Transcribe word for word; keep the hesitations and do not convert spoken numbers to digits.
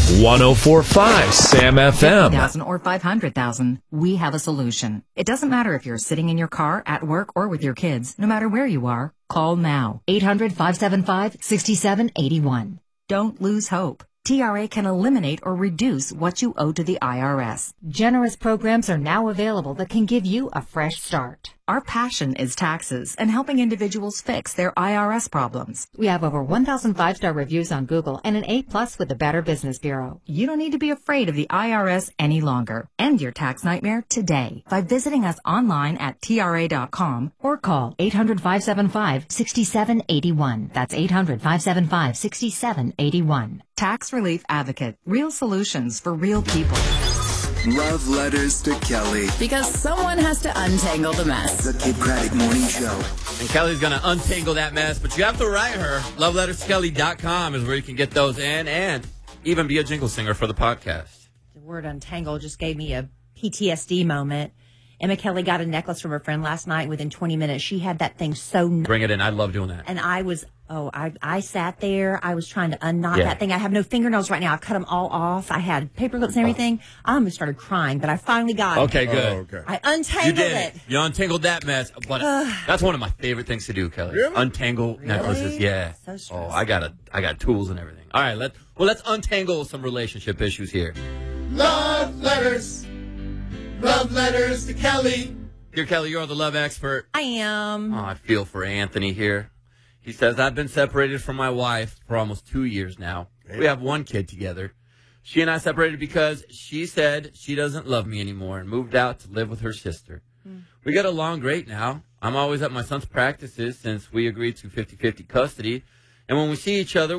one oh four point five Sam F M. fifty thousand or five hundred thousand, we have a solution. It doesn't matter if you're sitting in your car, at work, or with your kids. No matter where you are, call now. eight hundred, five seven five, six seven eight one. Don't lose hope. T R A can eliminate or reduce what you owe to the I R S. Generous programs are now available that can give you a fresh start. Our passion is taxes and helping individuals fix their I R S problems. We have over one thousand five-star reviews on Google and an A plus with the Better Business Bureau. You don't need to be afraid of the I R S any longer. End your tax nightmare today by visiting us online at T R A dot com or call eight hundred, five seven five, six seven eight one. That's eight hundred, five seven five, six seven eight one. Tax Relief Advocate. Real solutions for real people. Love letters to Kelly. Because someone has to untangle the mess. The Kid Craddock Morning Show. And Kelly's going to untangle that mess, but you have to write her. love letters to kelly dot com is where you can get those in and even be a jingle singer for the podcast. The word untangle just gave me a P T S D moment. Emma Kelly got a necklace from her friend last night. Within twenty minutes, she had that thing so... Bring it in. I love doing that. And I was... Oh, I I sat there. I was trying to unknot Yeah. that thing. I have no fingernails right now. I cut them all off. I had paper clips and everything. I almost started crying, but I finally got it. Okay, good. Oh, okay. I You untangled did it. it. You untangled that mess. But that's one of my favorite things to do, Kelly. Really? Untangle necklaces. Yeah. So oh, stressful. I got a, I got tools and everything. All right, let well let's untangle some relationship issues here. Love letters. Love letters to Kelly. Dear Kelly, you're the love expert. I am. Oh, I feel for Anthony here. He says, I've been separated from my wife for almost two years now. We have one kid together. She and I separated because she said she doesn't love me anymore and moved out to live with her sister. Mm. We get along great now. I'm always at my son's practices since we agreed to fifty-fifty custody. And when we see each other,